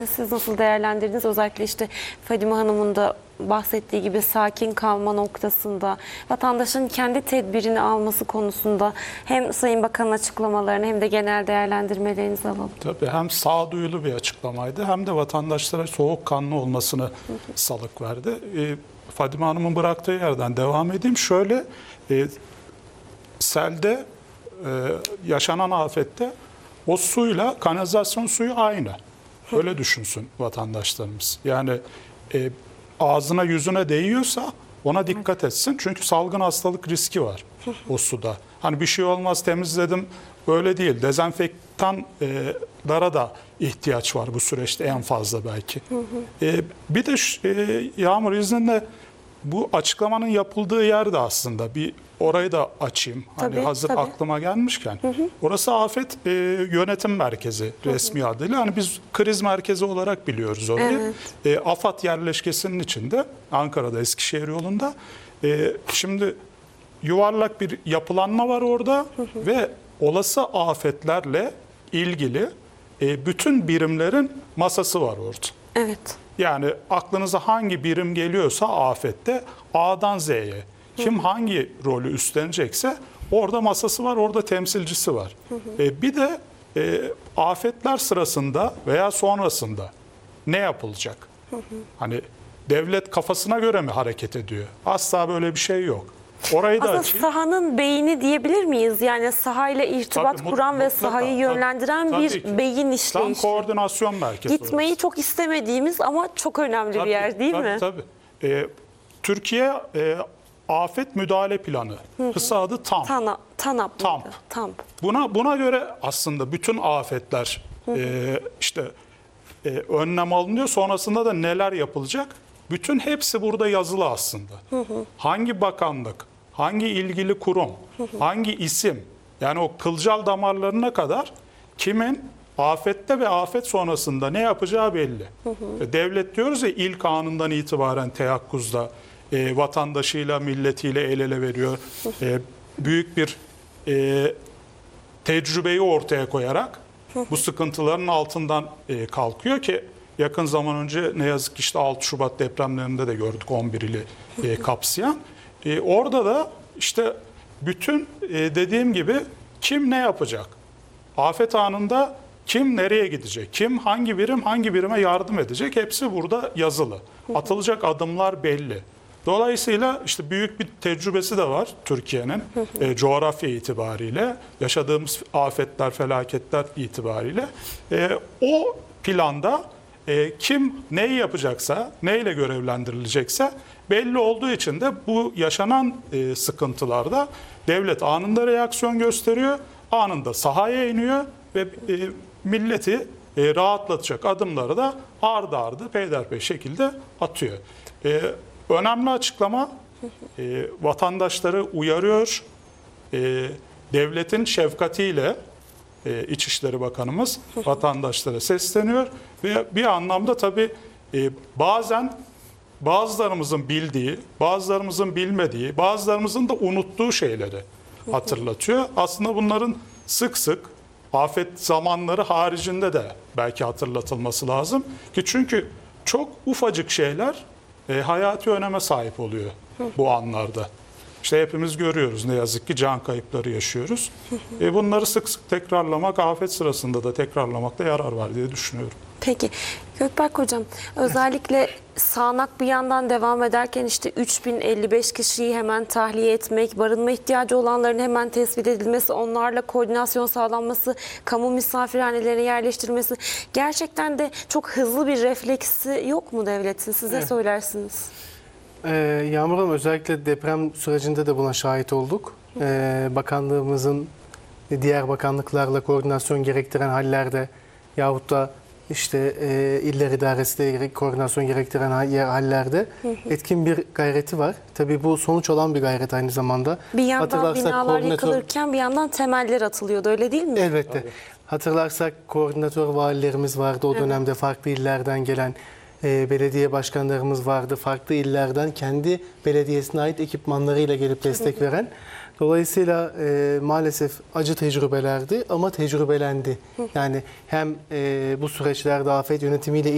Siz nasıl değerlendirdiniz? Özellikle işte Fadime Hanım'ın da bahsettiği gibi sakin kalma noktasında, vatandaşın kendi tedbirini alması konusunda hem Sayın Bakan'ın açıklamalarını hem de genel değerlendirmelerinizi alalım. Tabii hem sağduyulu bir açıklamaydı hem de vatandaşlara soğukkanlı olmasını salık verdi. Fadime Hanım'ın bıraktığı yerden devam edeyim. Şöyle, selde yaşanan afette o suyla kanalizasyon suyu aynı. Öyle düşünsün vatandaşlarımız. Yani ağzına yüzüne değiyorsa ona dikkat etsin. Çünkü salgın hastalık riski var o suda. Hani bir şey olmaz temizledim, öyle değil. Dezenfektanlara da ihtiyaç var bu süreçte en fazla belki. Bir de Yağmur izninle bu açıklamanın yapıldığı yer de aslında bir orayı da açayım. Hani tabii, hazır tabii. aklıma gelmişken. Orası Afet Yönetim Merkezi resmi adıyla. Hani biz kriz merkezi olarak biliyoruz orayı. Evet. AFAD yerleşkesinin içinde Ankara'da Eskişehir yolunda. Şimdi yuvarlak bir yapılanma var orada ve olası afetlerle ilgili bütün birimlerin masası var orada. Evet. Yani aklınıza hangi birim geliyorsa afette A'dan Z'ye kim hangi rolü üstlenecekse orada masası var, orada temsilcisi var. Bir de afetler sırasında veya sonrasında ne yapılacak? Hani devlet kafasına göre mi hareket ediyor? Asla böyle bir şey yok. Orayı da Aslında açayım. sahanın beyni diyebilir miyiz? Yani sahayla irtibat Tabii, kuran ve mutlaka, sahayı yönlendiren tabii bir ki. beyin Tam işleyişi. koordinasyon merkezi. Gitmeyi orası. çok istemediğimiz ama çok önemli bir yer değil mi? Tabii. Türkiye Afet Müdahale Planı. Kısa adı TAMP. TANAP. TAMP. TAMP. Buna göre aslında bütün afetler önlem alınıyor. Sonrasında da neler yapılacak? Bütün hepsi burada yazılı aslında. Hangi bakanlık, hangi ilgili kurum, hangi isim, yani o kılcal damarlarına kadar kimin afette ve afet sonrasında ne yapacağı belli. Devlet diyoruz ya, ilk anından itibaren teyakkuzda vatandaşıyla, milletiyle el ele veriyor. Büyük bir tecrübeyi ortaya koyarak bu sıkıntıların altından kalkıyor ki yakın zaman önce ne yazık ki işte 6 Şubat depremlerinde de gördük 11 ili kapsayan. Orada da işte bütün dediğim gibi kim ne yapacak? Afet anında kim nereye gidecek? Kim hangi birim hangi birime yardım edecek? Hepsi burada yazılı. Atılacak adımlar belli. Dolayısıyla işte büyük bir tecrübesi de var Türkiye'nin coğrafya itibariyle, yaşadığımız afetler, felaketler itibariyle. O planda kim neyi yapacaksa, neyle görevlendirilecekse belli olduğu için de bu yaşanan sıkıntılarda devlet anında reaksiyon gösteriyor, anında sahaya iniyor ve milleti rahatlatacak adımları da ardı ardı peyderpey şekilde atıyor. Önemli açıklama, vatandaşları uyarıyor, devletin şefkatiyle İçişleri Bakanımız vatandaşlara sesleniyor ve bir anlamda tabii bazen bazılarımızın bildiği, bazılarımızın bilmediği, bazılarımızın da unuttuğu şeyleri hatırlatıyor. Aslında bunların sık sık afet zamanları haricinde de belki hatırlatılması lazım ki çünkü çok ufacık şeyler hayati öneme sahip oluyor bu anlarda. İşte hepimiz görüyoruz, ne yazık ki can kayıpları yaşıyoruz. Bunları sık sık tekrarlamak, afet sırasında da tekrarlamakta yarar var diye düşünüyorum. Peki Gökberk Hocam, özellikle sağanak bir yandan devam ederken işte 3055 kişiyi hemen tahliye etmek, barınma ihtiyacı olanların hemen tespit edilmesi, onlarla koordinasyon sağlanması, kamu misafirhanelerine yerleştirilmesi, gerçekten de çok hızlı bir refleksi yok mu devletin? Siz ne söylersiniz? Yağmur Hanım, özellikle deprem sürecinde de buna şahit olduk. Bakanlığımızın diğer bakanlıklarla koordinasyon gerektiren hallerde yahut da işte iller idaresi de koordinasyon gerektiren hallerde etkin bir gayreti var. Tabii bu sonuç olan bir gayret aynı zamanda. Bir yandan binalar yıkılırken bir yandan temeller atılıyordu, öyle değil mi? Elbette. Tabii. Hatırlarsak koordinatör valilerimiz vardı o dönemde, farklı illerden gelen belediye başkanlarımız vardı. Farklı illerden kendi belediyesine ait ekipmanlarıyla gelip destek veren. Dolayısıyla maalesef acı tecrübelerdi ama tecrübelendi. Yani hem bu süreçlerde afet yönetimiyle